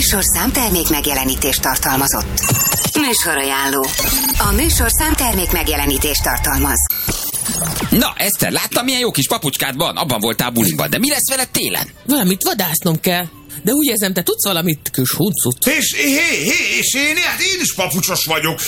műsorszám termék megjelenítést tartalmazott. Műsorajánló. A műsorszám termék megjelenítést tartalmaz. Na, Eszter, láttam, milyen jó kis papucskád van? Abban voltál buliban, de mi lesz veled télen? Valamit vadásznom kell. De úgy érzem, te tudsz valamit, kis huncut. És én is papucsos vagyok.